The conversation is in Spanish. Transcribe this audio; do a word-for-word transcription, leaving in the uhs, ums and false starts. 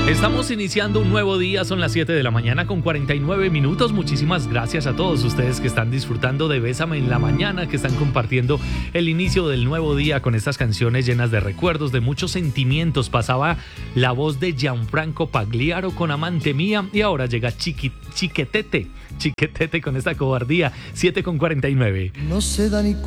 Estamos iniciando un nuevo día, son las siete de la mañana con cuarenta y nueve minutos. Muchísimas gracias a todos ustedes que están disfrutando de Bésame en la Mañana, que están compartiendo el inicio del nuevo día con estas canciones llenas de recuerdos, de muchos sentimientos. Pasaba la voz de Gianfranco Pagliaro con Amante Mía y ahora llega Chiqui, Chiquetete, Chiquetete con esta cobardía, siete con cuarenta y nueve. No se da ni